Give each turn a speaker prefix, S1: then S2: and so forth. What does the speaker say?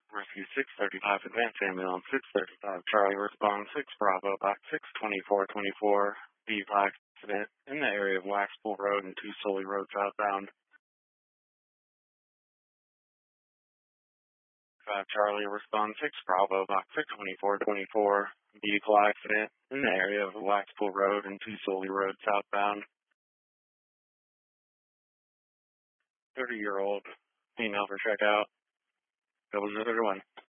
S1: Rescue 635, Advance Ambulance 635, Charlie, respond 6 Bravo, box 62424, vehicle accident in the area of Waxpool Road and 2 Sully Road southbound. 5 Charlie, respond 6 Bravo, box 62424, vehicle accident in the area of Waxpool Road and 2 Sully Road southbound. 30-year-old female for checkout. 0001.